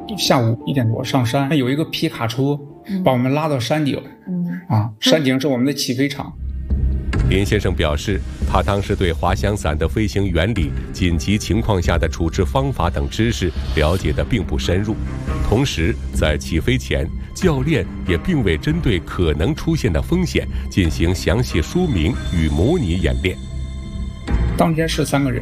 下午1点多上山，有一个皮卡车把我们拉到山顶。山顶是我们的起飞场。 林先生表示，他当时对滑翔伞的飞行原理、紧急情况下的处置方法等知识了解的并不深入，同时在起飞前，教练也并未针对可能出现的风险进行详细说明与模拟演练。 当天是3个人。